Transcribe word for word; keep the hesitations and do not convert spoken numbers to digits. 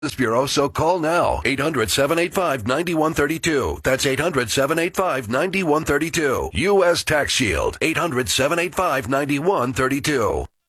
Bureau, so call now. eight hundred, seven eight five, nine one three two. That's eight hundred, seven eight five, nine one three two. U S Tax Shield. eight hundred, seven eight five, nine one three two.